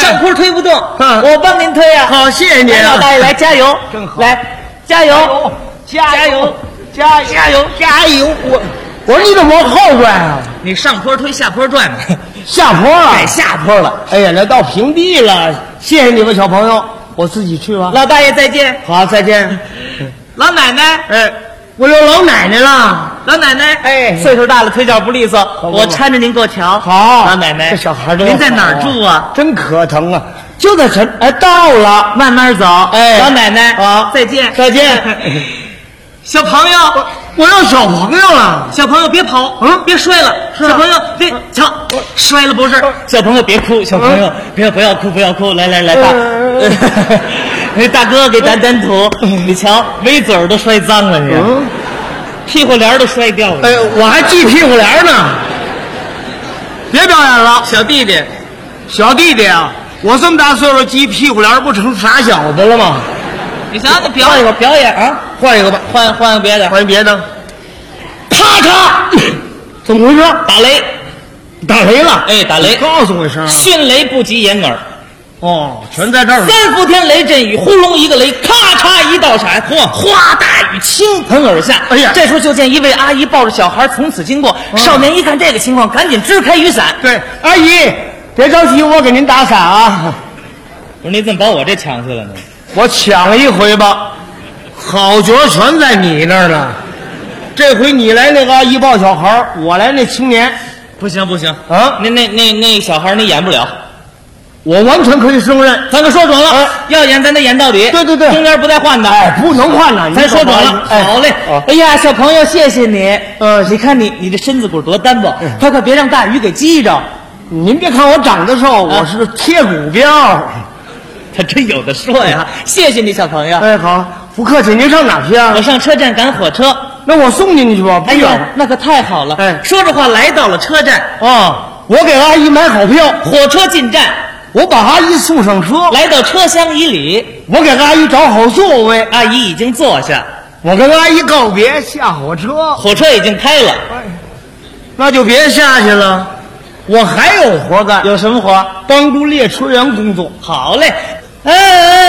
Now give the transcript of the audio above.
上坡推不动，我帮您推呀。 好，谢谢您， 老大爷，来加油， 真好， 来加油，加油， 加油，加油！我说你怎么往后拽啊？ 你上坡推，下坡拽嘛。 下坡了， 改下坡了。 哎呀，那到平地了，谢谢你们小朋友，我自己去吧。 老大爷再见。 好，再见。 老奶奶， 哎，我有老奶奶了。 老奶奶， 哎， 岁数大了，腿脚不利索，我搀着您过桥。 好， 老奶奶， 这小孩您在哪儿住啊？ 真可疼啊！就在这，哎，到了， 慢慢走。 哎， 老奶奶， 好， 再见， 再见。 小朋友， 我要小朋友了。 小朋友别跑，别摔了。小朋友别瞧，摔了不是。小朋友别哭，小朋友不要哭，不要哭。来，大哥给掸掸土。你瞧，围嘴儿都摔脏了，你屁股帘都摔掉了。 哎，我还系屁股帘呢。别表演了， 小弟弟， 小弟弟啊，我这么大岁数系屁股帘不成傻小子了吗？ 你想想，表演啊， 换一个吧， 换个别的， 换别的。咔嚓，怎么回事？打雷了！ 哎，打雷！ 告诉我一声。 迅雷不及掩耳。 哦，全在这儿了。 三伏天雷阵雨，呼隆一个雷，咔嚓一道闪，哗大雨倾盆而下。 哎呀， 这时候就见一位阿姨抱着小孩从此经过。少年一看这个情况，赶紧支开雨伞。 对，阿姨别着急，我给您打伞啊。 不是，你怎么把我这抢去了呢？ 我抢一回吧，好角全在你那儿了。这回你来那个阿姨抱小孩，我来那青年。 不行啊！ 那小孩你演不了。 我完全可以胜任， 咱可说准了，要演咱得演到底。 对， 中间不带换的， 哎，不能换的， 咱说准了。好嘞，哎呀，小朋友，谢谢你。你看你这身子骨多单薄，快别让大雨给击着。 您别看我长得瘦，我是贴骨膘。 他真有的说呀！谢谢你，小朋友。 哎，好，不客气。您上哪去啊？ 我上车站赶火车。 那我送您去吧。 哎呀，那可太好了。 哎， 说着话来到了车站。 我给阿姨买好票， 火车进站。 我把阿姨送上车， 来到车厢以里， 我给阿姨找好座位， 阿姨已经坐下， 我跟阿姨告别，下火车， 火车已经开了， 那就别下去了，我还有活干。 有什么活？ 帮助列车员工作。 好嘞，